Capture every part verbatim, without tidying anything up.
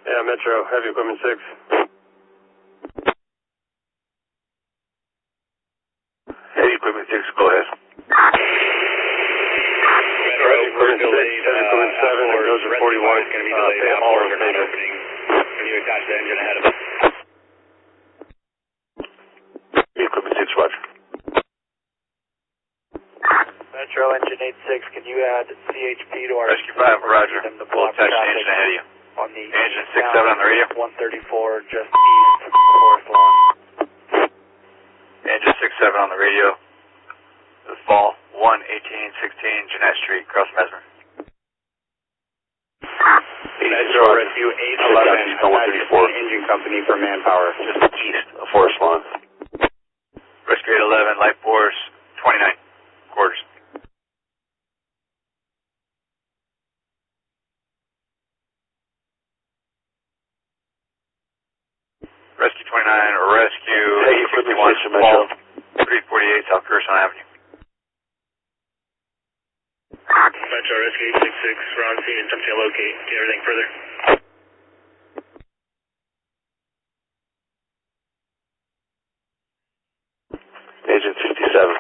Yeah, Metro, heavy equipment six. Heavy equipment six, go ahead. Metro, heavy equipment six, heavy equipment seven, it goes to forty-one. Going to be Uh, delayed. pay all Outboard, in not favor. opening. Can you attach the engine ahead of us? Heavy equipment six, roger. Metro, engine eight six, can you add C H P to our... Rescue five, roger. Them to We'll block attach the traffic engine ahead of you. on the Engine six seven on the radio. one thirty-four, just east of fourth lawn. Engine six seven on the radio. The fall, one eighteen sixteen Jeanette Street, across Mesmer. Metro, rescue eight eleven, engine company for manpower. Just east of Forest Lawn. Rescue eight eleven, light force, twenty-nine quarters. Rescue twenty-nine, rescue Heavy eight equipment sixty-one, six, Metro. three forty-eight South Curacao Avenue. Metro, rescue eight six six, we're on scene, attempting to locate. Do you have anything further? Agent sixty-seven.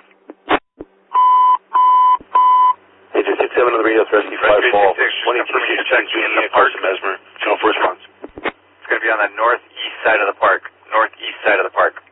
Agent sixty-seven on the radio, rescue five fall, twenty-two sixteen in the park of Mesmer. Channel for response. It's going to be on the northeast side of the park. Northeast side of the park.